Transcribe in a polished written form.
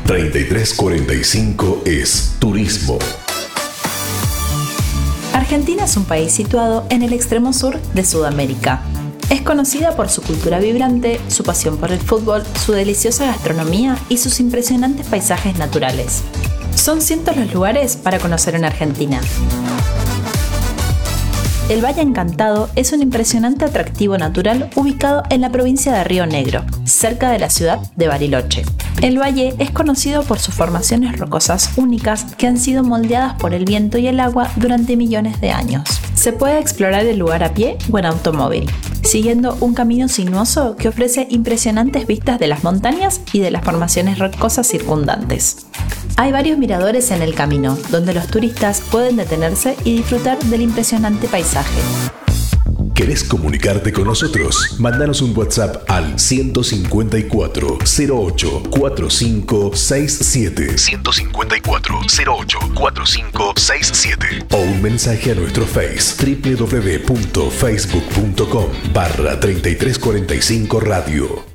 3345 es turismo. Argentina es un país situado en el extremo sur de Sudamérica. Es conocida por su cultura vibrante, su pasión por el fútbol, su deliciosa gastronomía y sus impresionantes paisajes naturales. Son cientos los lugares para conocer en Argentina. El Valle Encantado es un impresionante atractivo natural ubicado en la provincia de Río Negro, cerca de la ciudad de Bariloche. El valle es conocido por sus formaciones rocosas únicas que han sido moldeadas por el viento y el agua durante millones de años. Se puede explorar el lugar a pie o en automóvil, siguiendo un camino sinuoso que ofrece impresionantes vistas de las montañas y de las formaciones rocosas circundantes. Hay varios miradores en el camino, donde los turistas pueden detenerse y disfrutar del impresionante paisaje. ¿Querés comunicarte con nosotros? Mándanos un WhatsApp al 154 08 4567 154 08 4567 o un mensaje a nuestro Face www.facebook.com/3345 Radio.